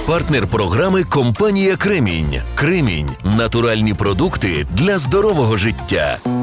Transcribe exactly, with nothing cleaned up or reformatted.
Партнер програми компанія Кремінь. Кремінь – натуральні продукти для здорового життя.